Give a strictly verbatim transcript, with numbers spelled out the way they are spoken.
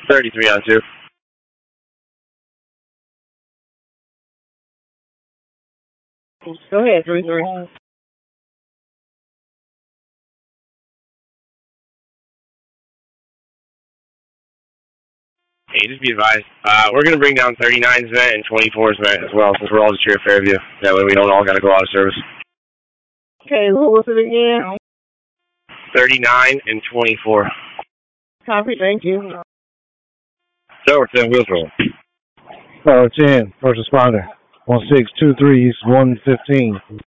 thirty-three on two. Go ahead, three three. Hey, just be advised, uh, we're going to bring down thirty-nine's vent and twenty-four's vent as well, since we're all just here at Fairview. That way we don't all got to go out of service. Okay, what was it again? thirty-nine and twenty-four. Copy, thank you. Tower ten, wheels roll. Tower ten, first responder. one six two three, one fifteen.